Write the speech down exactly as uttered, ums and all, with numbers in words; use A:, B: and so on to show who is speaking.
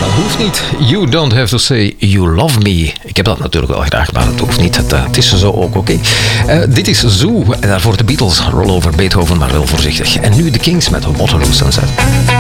A: Dat hoeft niet. You don't have to say you love me. Ik heb dat natuurlijk wel graag, maar het hoeft niet. Het, uh, het is zo ook, oké. Okay. Uh, dit is Zoo. En daarvoor de Beatles. Roll over Beethoven, maar wel voorzichtig. En nu de Kings met Waterloo Sunset.